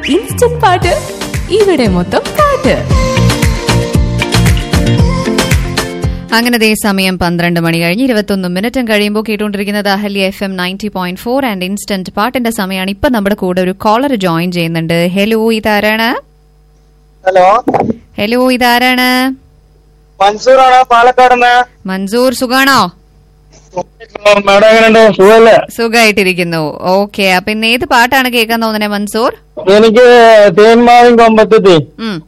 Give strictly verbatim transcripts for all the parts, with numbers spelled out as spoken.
Instant പാട്ട് ഇവിടെ മൊത്തം പാട്ട്. അങ്ങനെ അതേ സമയം പന്ത്രണ്ട് മണി കഴിഞ്ഞ് ഇരുപത്തൊന്ന് മിനിറ്റും കഴിയുമ്പോൾ കേട്ടുകൊണ്ടിരിക്കുന്നത് Ahalya F M ninety point four and instant പാട്ടിന്റെ സമയമാണ്. ഇപ്പൊ നമ്മുടെ കൂടെ ഒരു കോളർ ജോയിൻ ചെയ്യുന്നുണ്ട്. ഹലോ, ഇതാരാണ്? ഹലോ ഹലോ ഇതാരാണ്? മൻസൂർ ആണ്, പാലക്കാട്. മൻസൂർ, സുഖാണോ? മേഡം എങ്ങനെയുണ്ട്? സുഖല്ലേ? സുഖമായിട്ടിരിക്കുന്നു. ഓക്കെ, അപ്പൊ ഇന്ന് ഏത് പാട്ടാണ് കേൾക്കാൻ തോന്നുന്നത് മൻസൂർ? എനിക്ക് തേന്മാവിൻ കൊമ്പത്തെത്തി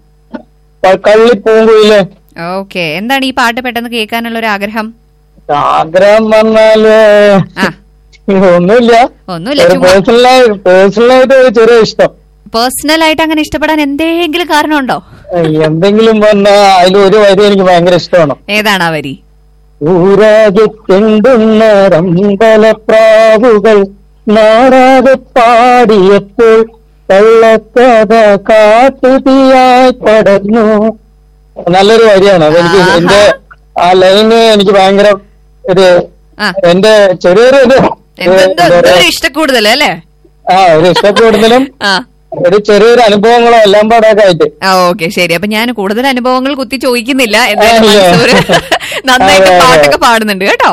കള്ളിപ്പൂങ്കുയില്. ഓക്കെ, എന്താണ് ഈ പാട്ട് പെട്ടെന്ന് കേൾക്കാനുള്ള ഒരു ആഗ്രഹം? ആഗ്രഹം പറഞ്ഞാല് ഒന്നുമില്ല, ഒന്നുമില്ല, പേഴ്സണലായി പേഴ്സണലായിട്ട് ഒരു ചെറിയ ഇഷ്ടം. പേഴ്സണൽ ആയിട്ട് അങ്ങനെ ഇഷ്ടപ്പെടാൻ എന്തെങ്കിലും കാരണമുണ്ടോ? എന്തെങ്കിലും പറഞ്ഞാൽ അതിൽ ഒരു വരി എനിക്ക് ഭയങ്കര ഇഷ്ടമാണ്. ഏതാണ് ആ വരി? ഊരാകെ ചെണ്ടുന്ന റമ്പലപ്രാവുകൾ നാടാകെ പാടിയപ്പോൾ കള്ളക്കഥ കാട്ടുതീയായി പടർന്നു. നല്ലൊരു വരിയാണ് അതെനിക്ക്. എന്റെ ആ ലൈന് എനിക്ക് ഭയങ്കര ഒരു എന്റെ ചെറിയൊരു ഇഷ്ടക്കൂടുതൽ അല്ലേ? ആ, ഒരു ഇഷ്ടക്കൂടുതലും ഒരു ചെറിയൊരു അനുഭവങ്ങളോ എല്ലാം പാടൊക്കെ ആയിട്ട്. ഓക്കെ, ശരി. അപ്പൊ ഞാൻ കൂടുതൽ അനുഭവങ്ങൾ കുത്തി ചോദിക്കുന്നില്ല. നന്നായിട്ട് പാട്ടൊക്കെ പാടുന്നുണ്ട് കേട്ടോ.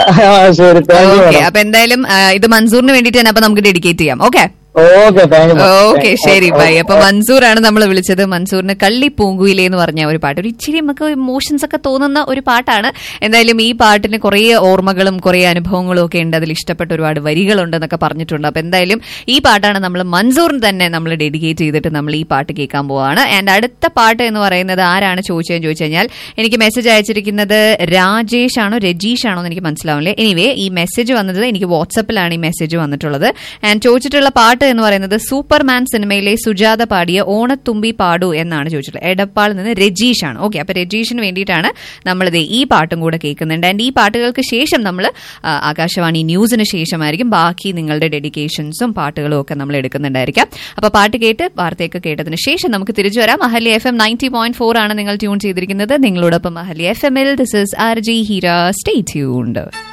ഓക്കെ, അപ്പൊ എന്തായാലും ഇത് മൻസൂറിന് വേണ്ടിട്ട് തന്നെ അപ്പൊ നമുക്ക് ഡെഡിക്കേറ്റ് ചെയ്യാം. ഓക്കെ ഓക്കെ, ശരി ബൈ. അപ്പൊ മൻസൂർ ആണ് നമ്മൾ വിളിച്ചത്. മൻസൂറിന് കള്ളി പൂങ്കുയിലേ എന്ന് പറഞ്ഞ ഒരു പാട്ട്, ഒരു ഇച്ചിരി നമുക്ക് ഇമോഷൻസ് ഒക്കെ തോന്നുന്ന ഒരു പാട്ടാണ്. എന്തായാലും ഈ പാട്ടിന് കുറെ ഓർമ്മകളും കുറെ അനുഭവങ്ങളും ഒക്കെ ഉണ്ട്, അതിൽ ഇഷ്ടപ്പെട്ട ഒരുപാട് വരികളുണ്ട് എന്നൊക്കെ പറഞ്ഞിട്ടുണ്ട്. അപ്പൊ എന്തായാലും ഈ പാട്ടാണ് നമ്മൾ മൻസൂറിന് തന്നെ നമ്മൾ ഡെഡിക്കേറ്റ് ചെയ്തിട്ട് നമ്മൾ ഈ പാട്ട് കേൾക്കാൻ പോവാണ്. ആൻഡ് അടുത്ത പാട്ട് എന്ന് പറയുന്നത് ആരാണ് ചോദിച്ചതെന്ന് ചോദിച്ചു കഴിഞ്ഞാൽ എനിക്ക് മെസ്സേജ് അയച്ചിരിക്കുന്നത് രാജേഷ് ആണോ രജീഷ് ആണോ എന്ന് എനിക്ക് മനസ്സിലാവില്ലേ. എനിവേ, ഈ മെസ്സേജ് വന്നത് എനിക്ക് വാട്സപ്പിലാണ് ഈ മെസ്സേജ് വന്നിട്ടുള്ളത്. ആൻഡ് ചോദിച്ചിട്ടുള്ള പാട്ട് എന്ന് പറയുന്നത് സൂപ്പർമാൻ സിനിമയിലെ സുജാത പാടിയ ഓണത്തുമ്പി പാടു എന്നാണ് ചോദിച്ചിട്ടുള്ളത്. എടപ്പാളിൽ നിന്ന് രജീഷ് ആണ്. ഓക്കെ, അപ്പൊ രജീഷിന് വേണ്ടിയിട്ടാണ് നമ്മളിത് ഈ പാട്ടും കൂടെ കേൾക്കുന്നുണ്ട്. ആൻഡ് ഈ പാട്ടുകൾക്ക് ശേഷം നമ്മൾ ആകാശവാണി ന്യൂസിന് ശേഷമായിരിക്കും ബാക്കി നിങ്ങളുടെ ഡെഡിക്കേഷൻസും പാട്ടുകളും ഒക്കെ നമ്മൾ എടുക്കുന്നുണ്ടായിരിക്കാം. അപ്പൊ പാട്ട് കേട്ട് വാർത്തയൊക്കെ കേട്ടതിന് ശേഷം നമുക്ക് തിരിച്ചു വരാം. Ahalya F M ninety point four ആണ് നിങ്ങൾ ട്യൂൺ ചെയ്തിരിക്കുന്നത്. നിങ്ങളോടൊപ്പം അഹല്യ എഫ് എമ്മിൽ this is R G Heera. Stay tuned.